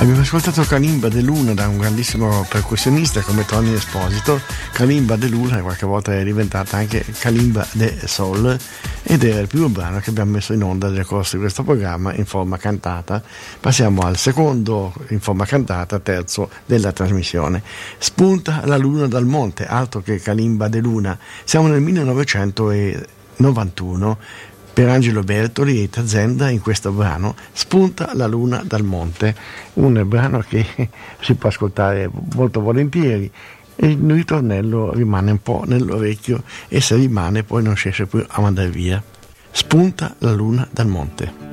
Abbiamo ascoltato Kalimba de Luna da un grandissimo percussionista come Tony Esposito. Kalimba de Luna qualche volta è diventata anche Kalimba de Soul ed è il primo brano che abbiamo messo in onda nel corso di questo programma in forma cantata. Passiamo al secondo in forma cantata, terzo della trasmissione. Spunta la luna dal monte, altro che Kalimba de Luna. Siamo nel 1991. Per Angelo Bertoli e Tazenda in questo brano Spunta la luna dal monte, un brano che si può ascoltare molto volentieri e il ritornello rimane un po' nell'orecchio e se rimane poi non si riesce più a mandare via. Spunta la luna dal monte.